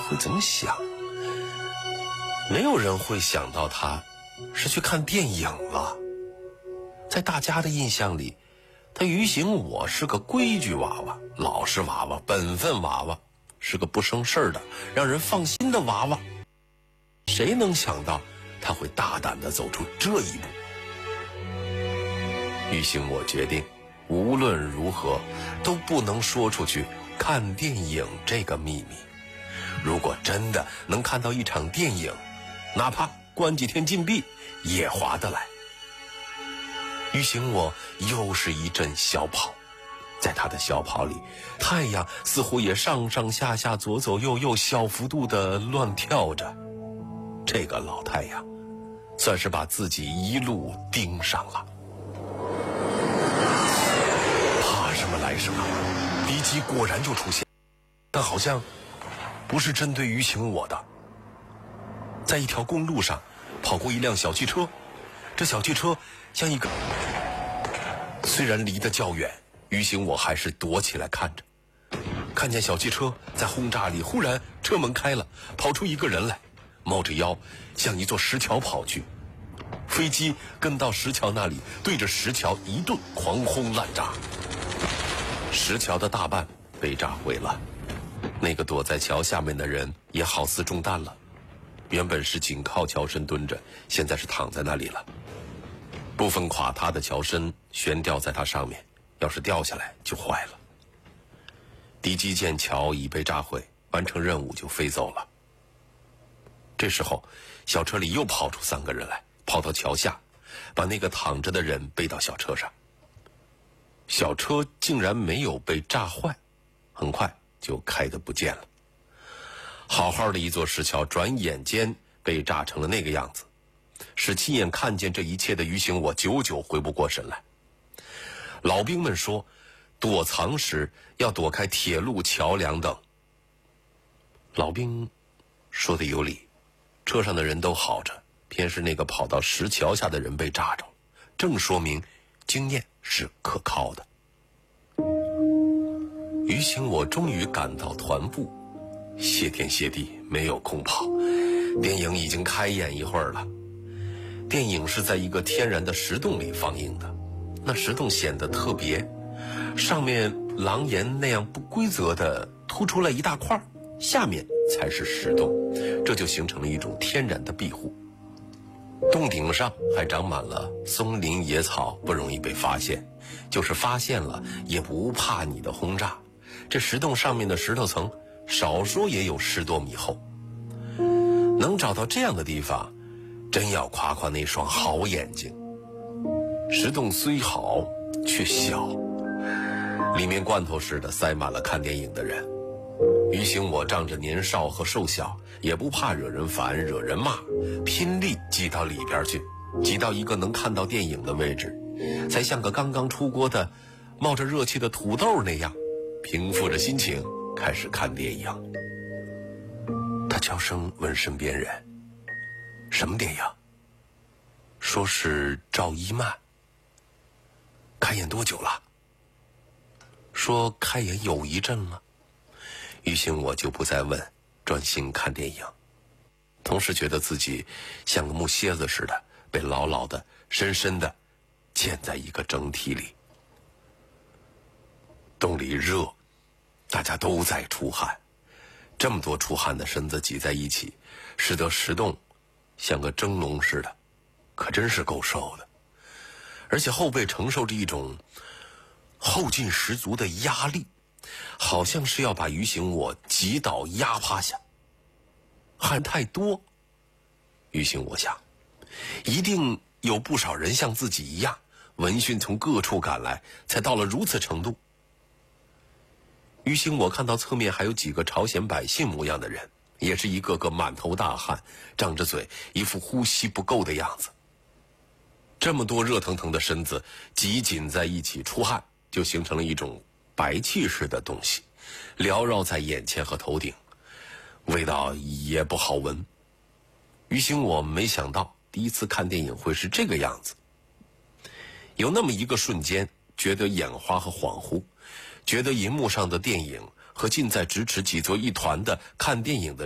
会怎么想？没有人会想到他是去看电影了。在大家的印象里，他于行我是个规矩娃娃，老实娃娃，本分娃娃，是个不生事的让人放心的娃娃。谁能想到他会大胆地走出这一步？于行我决定无论如何都不能说出去看电影这个秘密。如果真的能看到一场电影，哪怕关几天禁闭也划得来。于行我又是一阵小跑，在他的小跑里，太阳似乎也上上下下左左右右小幅度地乱跳着。这个老太阳算是把自己一路盯上了。怕什么来什么，敌机果然就出现，但好像不是针对于行我的。在一条公路上跑过一辆小汽车，这小汽车像一个，虽然离得较远，于行我还是躲起来看着。看见小汽车在轰炸里，忽然车门开了，跑出一个人来，猫着腰向一座石桥跑去。飞机跟到石桥那里，对着石桥一顿狂轰滥炸，石桥的大半被炸毁了。那个躲在桥下面的人也好似中弹了，原本是紧靠桥身蹲着，现在是躺在那里了。部分垮塌的桥身悬吊在它上面，要是掉下来就坏了。敌机见桥已被炸毁，完成任务就飞走了。这时候小车里又跑出3个人来，跑到桥下，把那个躺着的人背到小车上。小车竟然没有被炸坏，很快就开得不见了。好好的一座石桥，转眼间被炸成了那个样子，使亲眼看见这一切的于行我久久回不过神来。老兵们说，躲藏时要躲开铁路、桥梁等。老兵说的有理，车上的人都好着，偏是那个跑到石桥下的人被炸着，正说明经验是可靠的。于行我终于赶到团部，谢天谢地没有空跑，电影已经开演一会儿了。电影是在一个天然的石洞里放映的，那石洞显得特别，上面廊檐那样不规则的凸出来一大块，下面才是石洞，这就形成了一种天然的庇护。洞顶上还长满了松林野草，不容易被发现，就是发现了也不怕你的轰炸。这石洞上面的石头层少说也有10多米厚，能找到这样的地方，真要夸夸那双好眼睛。石洞虽好却小，里面罐头似的塞满了看电影的人。于行我仗着年少和瘦小，也不怕惹人烦惹人骂，拼力挤到里边去，挤到一个能看到电影的位置，才像个刚刚出锅的冒着热气的土豆那样，平复着心情开始看电影。他悄声问身边人，什么电影？说是赵一曼。开演多久了？说开演有一阵了。于行我就不再问，专心看电影，同时觉得自己像个木楔子似的，被牢牢的深深的嵌在一个整体里。洞里热，大家都在出汗，这么多出汗的身子挤在一起，使得石洞像个蒸笼似的，可真是够受的。而且后背承受着一种后劲十足的压力，好像是要把于行我挤倒压趴下。汗太多，于行我想，一定有不少人像自己一样，闻讯从各处赶来，才到了如此程度。于行我看到侧面还有几个朝鲜百姓模样的人，也是一个个满头大汗，张着嘴，一副呼吸不够的样子。这么多热腾腾的身子挤紧在一起出汗，就形成了一种白气似的东西，缭绕在眼前和头顶，味道也不好闻。于行我没想到第一次看电影会是这个样子，有那么一个瞬间觉得眼花和恍惚，觉得荧幕上的电影和近在咫尺挤作一团的看电影的